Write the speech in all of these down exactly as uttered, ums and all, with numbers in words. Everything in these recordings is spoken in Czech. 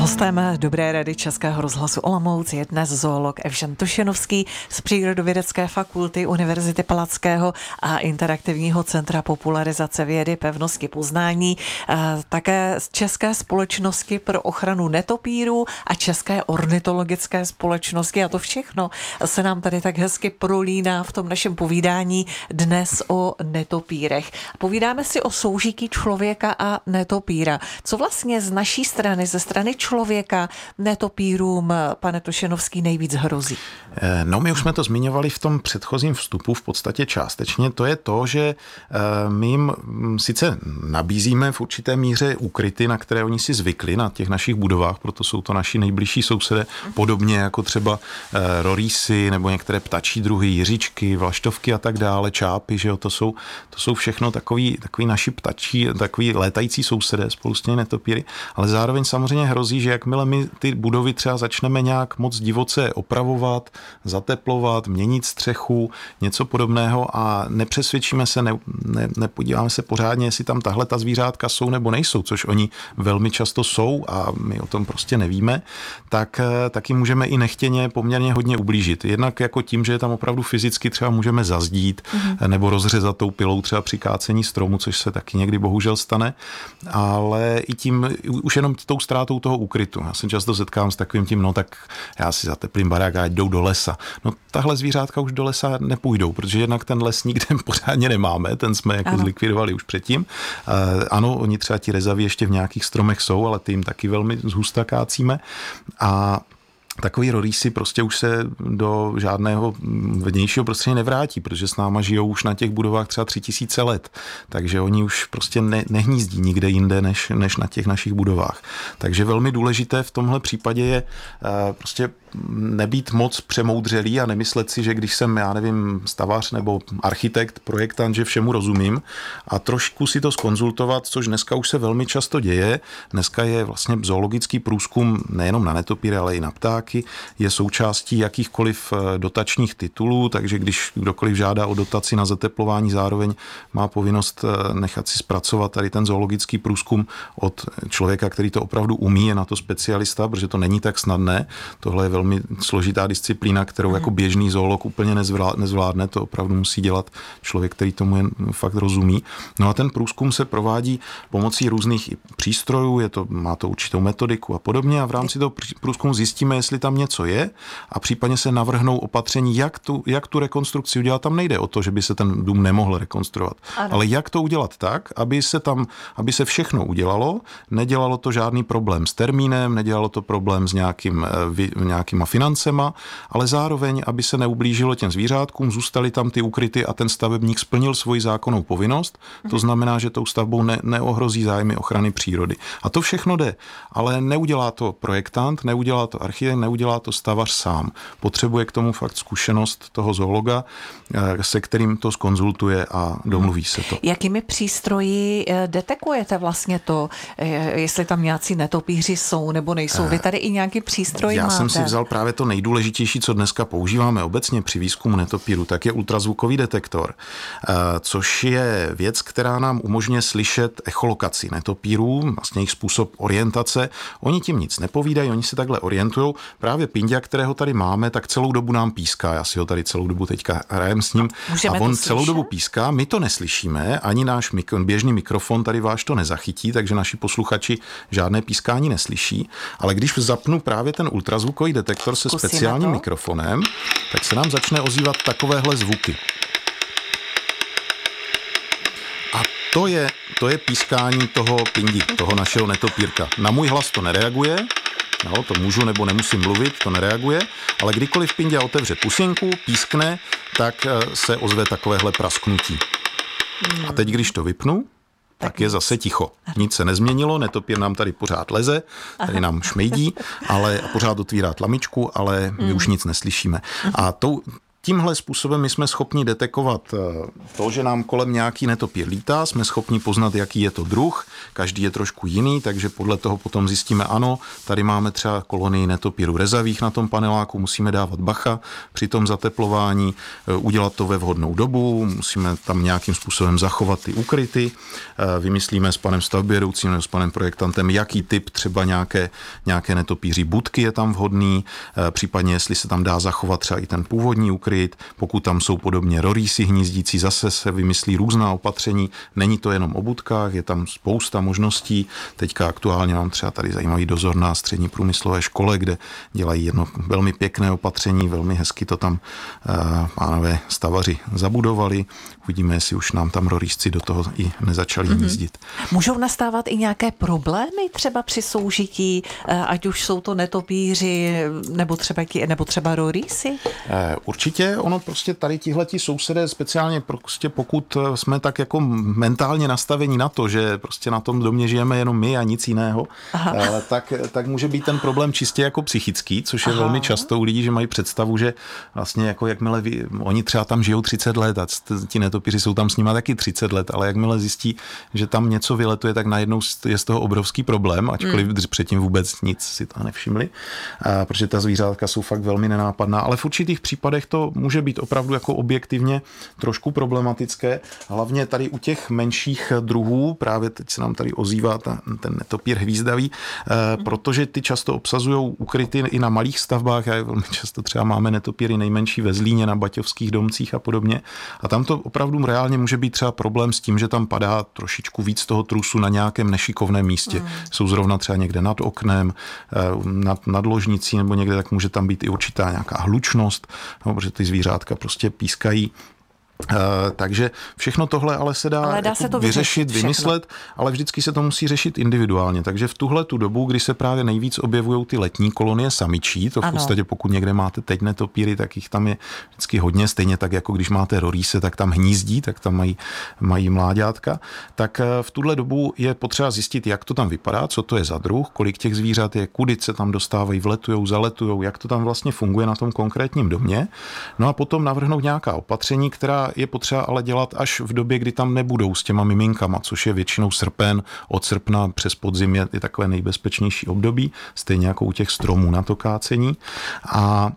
Hostem Dobré rady Českého rozhlasu Olomouc je dnes zoolog Evžen Tošenovský z Přírodovědecké fakulty Univerzity Palackého a Interaktivního centra popularizace vědy pevnosti poznání, také z České společnosti pro ochranu netopírů a České ornitologické společnosti. A to všechno se nám tady tak hezky prolíná v tom našem povídání dnes o netopírech. Povídáme si o soužití člověka a netopíra. Co vlastně z naší strany, ze strany člověka netopírům, pane Tošenovský, nejvíc hrozí? No, my už jsme to zmiňovali v tom předchozím vstupu v podstatě částečně. To je to, že my jim sice nabízíme v určité míře úkryty, na které oni si zvykli na těch našich budovách, proto jsou to naši nejbližší sousedé, podobně jako třeba rorýsy nebo některé ptačí druhy, jiřičky, vlaštovky a tak dále, čápy, že jo, to jsou, to jsou všechno takový, takový naši ptačí, takový létající sousedé spolu s těmi netopíry, ale zároveň samozřejmě hrozí, že jakmile my ty budovy třeba začneme nějak moc divoce opravovat, zateplovat, měnit střechu, něco podobného a nepřesvědčíme se, ne, ne, nepodíváme se pořádně, jestli tam tahle ta zvířátka jsou nebo nejsou, což oni velmi často jsou a my o tom prostě nevíme, tak taky můžeme i nechtěně poměrně hodně ublížit. Jednak jako tím, že je tam opravdu fyzicky třeba můžeme zazdít mm-hmm. nebo rozřezat tou pilou třeba při kácení stromu, což se taky někdy bohužel stane, ale i tím, už jenom tou ztrátou toho úkrytu. Já se často setkám s takovým tím, no tak já si zateplím barák a jdou do lesa. No tahle zvířátka už do lesa nepůjdou, protože jednak ten les nikde pořádně nemáme, ten jsme jako ano. zlikvidovali už předtím. Ano, oni třeba ti rezaví ještě v nějakých stromech jsou, ale ty jim taky velmi zhusta kácíme a takový rorýsy prostě už se do žádného vnějšího prostředí nevrátí, protože s náma žijou už na těch budovách třeba tři tisíce let. Takže oni už prostě ne, nehnízdí nikde jinde, než, než na těch našich budovách. Takže velmi důležité v tomhle případě je uh, prostě nebýt moc přemoudřelý a nemyslet si, že když jsem, já nevím, stavař nebo architekt, projektant, že všemu rozumím a trošku si to zkonzultovat, což dneska už se velmi často děje. Dneska je vlastně zoologický průzkum nejenom na netopíry, ale i na ptáky, je součástí jakýchkoliv dotačních titulů, takže když kdokoliv žádá o dotaci na zateplování, zároveň má povinnost nechat si zpracovat tady ten zoologický průzkum od člověka, který to opravdu umí, je na to specialista, protože to není tak snadné. Tohle je velmi složitá disciplína, kterou jako běžný zoolog úplně nezvládne, to opravdu musí dělat člověk, který tomu jen fakt rozumí. No a ten průzkum se provádí pomocí různých přístrojů, je to, má to určitou metodiku a podobně a v rámci toho průzkumu zjistíme, jestli tam něco je a případně se navrhnou opatření, jak tu, jak tu rekonstrukci udělat. Tam nejde o to, že by se ten dům nemohl rekonstruovat, ano. ale jak to udělat tak, aby se tam, aby se všechno udělalo, nedělalo to žádný problém s termínem, nedělalo to problém s nějakým, nějakýma financema, ale zároveň, aby se neublížilo těm zvířátkům, zůstaly tam ty ukryty a ten stavebník splnil svoji zákonnou povinnost. To znamená, že tou stavbou ne, neohrozí zájmy ochrany přírody. A to všechno jde, ale neudělá to projektant, neudělá to architekt, neudělá to stavař sám. Potřebuje k tomu fakt zkušenost toho zoologa, se kterým to zkonzultuje a domluví se to. Jakými přístroji detekujete vlastně to, jestli tam nějací netopíři jsou nebo nejsou? Vy tady i nějaký přístroj Já máte? Já jsem si vzal právě to nejdůležitější, co dneska používáme obecně při výzkumu netopíru, tak je ultrazvukový detektor, což je věc, která nám umožňuje slyšet echolokaci netopírů, vlastně jejich způsob orientace. Oni tím nic nepovídají, oni se takhle orientují. Právě Pindia, kterého tady máme, tak celou dobu nám píská. Já si ho tady celou dobu teďka hrajem s ním. Můžeme a on celou dobu píská, my to neslyšíme, ani náš mikro, běžný mikrofon tady váš to nezachytí, takže naši posluchači žádné pískání neslyší. Ale když zapnu právě ten ultrazvukový detektor se Zkusíme speciálním to. mikrofonem, tak se nám začne ozývat takovéhle zvuky. A to je, to je pískání toho pindi, toho našeho netopírka. Na můj hlas to nereaguje, no, to můžu nebo nemusím mluvit, to nereaguje, ale kdykoliv Pindia otevře pusinku, pískne, tak se ozve takovéhle prasknutí. A teď, když to vypnu, tak, tak je zase ticho. Nic se nezměnilo, netopír nám tady pořád leze, tady nám šmejdí, ale a pořád otvírá tlamičku, ale my mm. už nic neslyšíme. A tou tímhle způsobem my jsme schopni detekovat to, že nám kolem nějaký netopír lítá, jsme schopni poznat, jaký je to druh, každý je trošku jiný, takže podle toho potom zjistíme, ano, tady máme třeba kolonii netopírů rezavých na tom paneláku, musíme dávat bacha při tom zateplování, udělat to ve vhodnou dobu, musíme tam nějakým způsobem zachovat ty úkryty, vymyslíme s panem stavběroucím nebo s panem projektantem, jaký typ třeba nějaké, nějaké netopíří budky je tam vhodný, případně jestli se tam dá zachovat třeba i ten původní úkryt, pokud tam jsou podobně rorýsy hnízdící, zase se vymyslí různá opatření, není to jenom o budkách, je tam spousta možností, teďka aktuálně mám třeba tady zajímavý dozor na střední průmyslové škole, kde dělají jedno velmi pěkné opatření, velmi hezky to tam uh, pánové stavaři zabudovali, uvidíme, jestli už nám tam rorýsci do toho i nezačali mm-hmm. hnízdit. Můžou nastávat i nějaké problémy třeba při soužití, ať už jsou to netopíři, nebo třeba, nebo třeba rorýsy? Určitě, ono prostě tady tihleti sousedé, speciálně prostě pokud jsme tak jako mentálně nastavení na to, že prostě na tom domě žijeme jenom my a nic jiného, tak, tak může být ten problém čistě jako psychický, což je Aha. velmi často u lidí, že mají představu, že vlastně jako jakmile vy, oni třeba tam žijou třicet let a ti netopíři jsou tam s nima taky třicet let, ale jakmile zjistí, že tam něco vyletuje, tak najednou je z toho obrovský problém, ačkoliv hmm. předtím vůbec nic si to nevšimli, a protože ta zvířátka jsou fakt velmi nenápadná, ale v určitých případech to může být opravdu jako objektivně trošku problematické, hlavně tady u těch menších druhů, právě teď se nám tady ozývá ta, ten netopír hvízdavý, hmm. protože ty často obsazují ukryty i na malých stavbách, a velmi často třeba máme netopíry nejmenší ve Zlíně, na baťovských domcích a podobně, a tam to opravdu reálně může být třeba problém s tím, že tam padá trošičku víc toho trusu na nějakém nešikovném místě. Hmm. Jsou zrovna třeba někde nad oknem, nad, nad ložnicí nebo někde, tak může tam být i určitá nějaká hlučnost, no, protože ty zvířátka prostě pískají. Uh, takže všechno tohle ale se dá, ale dá jako se to vyřešit, vymyslet, ale vždycky se to musí řešit individuálně. Takže v tuhle tu dobu, kdy se právě nejvíc objevují ty letní kolonie samičí, to v ano. podstatě pokud někde máte teď netopíry, tak jich tam je vždycky hodně, stejně tak jako když máte rorýse, tak tam hnízdí, tak tam mají, mají mláďátka. Tak v tuhle dobu je potřeba zjistit, jak to tam vypadá, co to je za druh, kolik těch zvířat je, kudy se tam dostávají, vletujou, zaletujou, jak to tam vlastně funguje na tom konkrétním domě. No a potom navrhnout nějaká opatření, která je potřeba ale dělat až v době, kdy tam nebudou s těma miminkama, což je většinou srpen, od srpna přes podzim je takové nejbezpečnější období, stejně jako u těch stromů na to kácení. A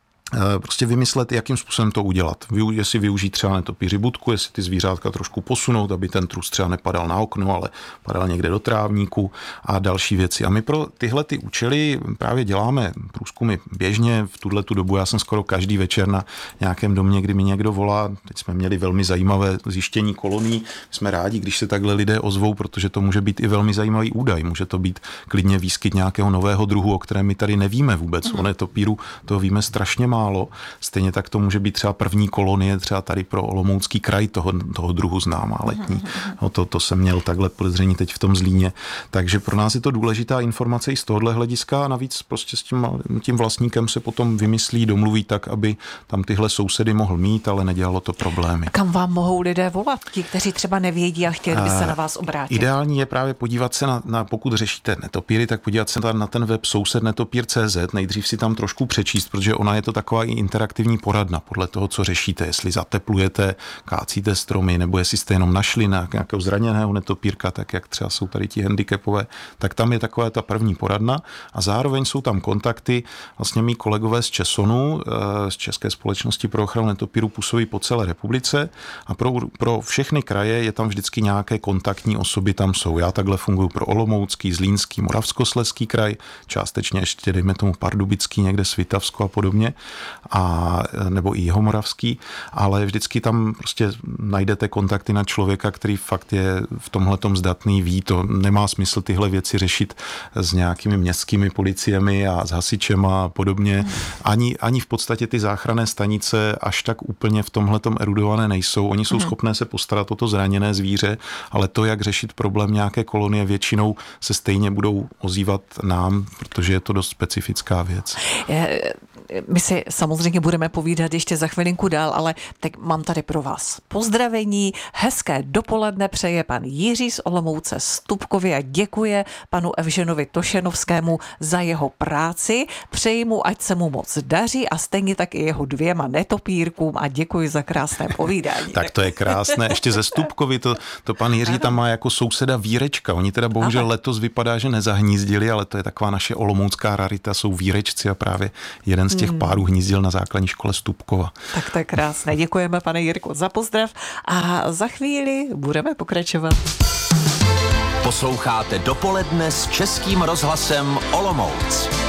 prostě vymyslet, jakým způsobem to udělat. Jestli využít třeba netopíři budku, jestli ty zvířátka trošku posunout, aby ten trus třeba nepadal na okno, ale padal někde do trávníku a další věci. A my pro tyhle ty účely právě děláme průzkumy běžně. V tuhle tu dobu já jsem skoro každý večer na nějakém domě, kdy mi někdo volá. Teď jsme měli velmi zajímavé zjištění kolonií. Jsme rádi, když se takhle lidé ozvou, protože to může být i velmi zajímavý údaj. Může to být klidně výskyt nějakého nového druhu, o kterém my tady nevíme vůbec. Mm. O netopíru toho víme strašně málo. Stejně tak to může být třeba první kolonie, třeba tady pro Olomoucký kraj toho, toho druhu známá letní. No to, to jsem měl takhle podezření teď v tom Zlíně. Takže pro nás je to důležitá informace i z tohohle hlediska a navíc prostě s tím, tím vlastníkem se potom vymyslí, domluví tak, aby tam tyhle sousedy mohl mít, ale nedělalo to problémy. A kam vám mohou lidé volat, ti, kteří třeba nevědí a chtěli by se na vás obrátit? Ideální je právě podívat se na, na pokud řešíte netopíry, tak podívat se na ten web soused netopír tečka cé zet, nejdřív si tam trošku přečíst, protože ona je to taková i interaktivní poradna podle toho, co řešíte, jestli zateplujete, kácíte stromy, nebo jestli jste jenom našli na nějakého zraněného netopírka, tak jak třeba jsou tady ti handicapové, tak tam je taková ta první poradna a zároveň jsou tam kontakty, vlastně mý kolegové z Česonu, z České společnosti pro ochranu netopírů, působí po celé republice a pro, pro všechny kraje je tam vždycky nějaké kontaktní osoby tam jsou. Já takhle funguji pro Olomoucký, Zlínský, Moravskoslezský kraj, částečně ještě dejme tomu Pardubický, někde Svitavsko a podobně. A, nebo i Jihomoravský, ale vždycky tam prostě najdete kontakty na člověka, který fakt je v tomhletom zdatný, ví, to nemá smysl tyhle věci řešit s nějakými městskými policiemi a s hasičem a podobně. Ani, ani v podstatě ty záchranné stanice až tak úplně v tomhletom erudované nejsou. Oni jsou schopné se postarat o to zraněné zvíře, ale to, jak řešit problém nějaké kolonie, většinou se stejně budou ozývat nám, protože je to dost specifická věc. my si samozřejmě budeme povídat ještě za chvilinku dál, ale teď mám tady pro vás pozdravení. Hezké dopoledne přeje pan Jiří z Olomouce Stupkově a děkuje panu Evženovi Tošenovskému za jeho práci. Přeji mu, ať se mu moc daří a stejně tak i jeho dvěma netopírkům a děkuji za krásné povídání. Tak to je krásné. Ještě ze Stupkovy, to, to pan Jiří tam má jako souseda Vírečka. Oni teda bohužel Aha. letos vypadá, že nezahnízdili, ale to je taková naše olomoucká rarita, jsou Vírečci a právě jeden z těch hmm. párů hnízdil na základní škole Stupkova. Tak to je krásné. Děkujeme, pane Jirko, za pozdrav a za chvíli budeme pokračovat. Posloucháte Dopoledne s Českým rozhlasem Olomouc.